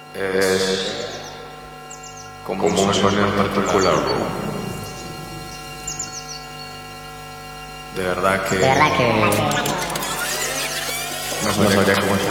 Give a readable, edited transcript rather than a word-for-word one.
es como un sonido en particular, bro. De verdad que no sabría cómo